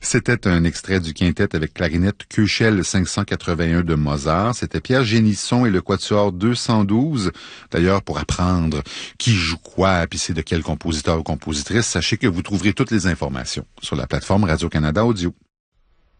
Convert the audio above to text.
C'était un extrait du quintet avec clarinette Köchel 581 de Mozart. C'était Pierre Génisson et le quatuor 212. D'ailleurs, pour apprendre qui joue quoi, puis c'est de quel compositeur ou compositrice, sachez que vous trouverez toutes les informations sur la plateforme Radio-Canada Audio.